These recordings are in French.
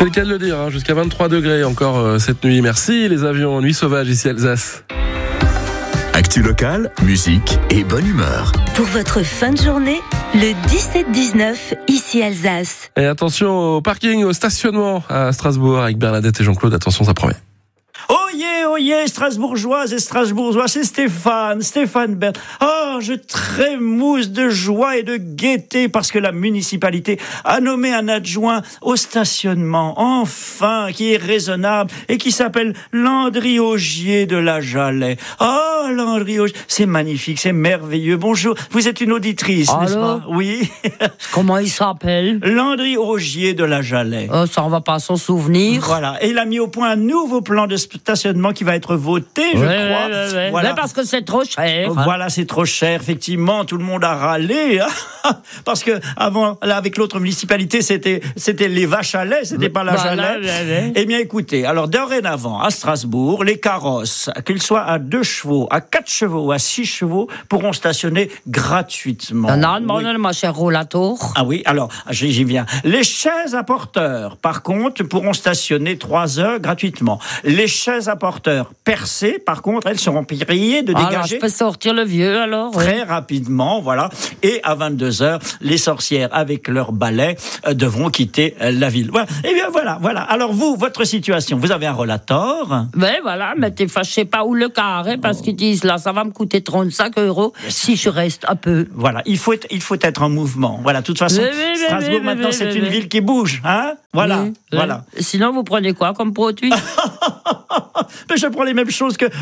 C'est le cas de le dire, jusqu'à 23 degrés encore cette nuit. Merci les avions, nuit sauvage ici Alsace. Actu locale, musique et bonne humeur. Pour votre fin de journée, le 17-19, ici Alsace. Et attention au parking, au stationnement à Strasbourg avec Bernadette et Jean-Claude. Attention, ça promet. Oh yeah, Strasbourgeoises et Strasbourgeois, c'est Stéphane Bern. Oh, je trémousse de joie et de gaieté parce que la municipalité a nommé un adjoint au stationnement, enfin, qui est raisonnable et qui s'appelle Landry Augier de la Jalais. Oh, Landry Augier, c'est magnifique, c'est merveilleux. Bonjour, vous êtes une auditrice, n'est-ce pas? Oui. Comment il s'appelle? Landry Augier de la Jalais. Ça, on va pas s'en souvenir. Voilà, et il a mis au point un nouveau plan de stationnement qui va être voté, je crois. Ouais. Voilà. Mais parce que c'est trop cher. Voilà, c'est trop cher, effectivement. Tout le monde a râlé, parce que avant, là, avec l'autre municipalité, c'était les vaches à lait, c'était pas la Jalais. Eh bien, écoutez, alors dorénavant, à Strasbourg, les carrosses, qu'ils soient à 2 chevaux, à 4 chevaux ou à 6 chevaux, pourront stationner gratuitement. Non, ma chère Rollatour. Ah oui, alors, j'y viens. Les chaises à porteurs, par contre, pourront stationner 3 heures gratuitement. Les chaises à porteurs percées, par contre, elles seront priées de dégager. Alors, je peux sortir le vieux, alors? Très rapidement, voilà. Et à 22h, les sorcières, avec leurs balais, devront quitter la ville. Voilà. Eh bien, voilà. Alors vous, votre situation, vous avez un rollator? Ben voilà, mais t'es fâché pas où le carré, parce qu'ils disent, là, ça va me coûter 35 € si je reste un peu. Voilà, il faut être en mouvement. Voilà, de toute façon, Strasbourg, maintenant, c'est une ville qui bouge, hein? Voilà, voilà. Sinon, vous prenez quoi comme produit? Mais je prends les mêmes choses que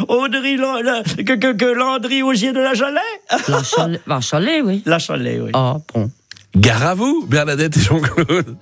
Landry Augier de la Jalais. La Jalais, oui. La Jalais, oui. Ah, bon. Gare à vous, Bernadette et Jean-Claude.